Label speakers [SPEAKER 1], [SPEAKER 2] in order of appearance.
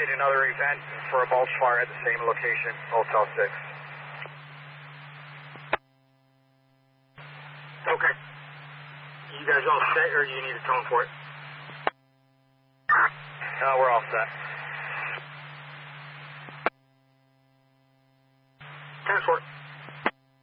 [SPEAKER 1] anticipate another event for a mulch fire at the same location, Motel 6.
[SPEAKER 2] Okay. You guys all set, or do you need a tone for it?
[SPEAKER 1] No, we're all set.
[SPEAKER 2] 10-4.